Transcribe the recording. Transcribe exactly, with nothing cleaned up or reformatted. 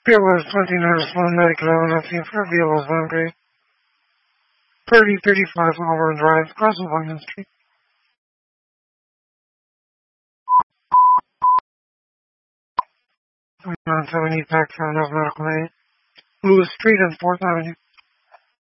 Fearless twenty-nine Sloan Medical Avenue for Fearless Laundry. thirty thirty-five Auburn Drive, Castlevania Street. nine seventy Paxton of Medical Aid. Lewis Street and fourth Avenue.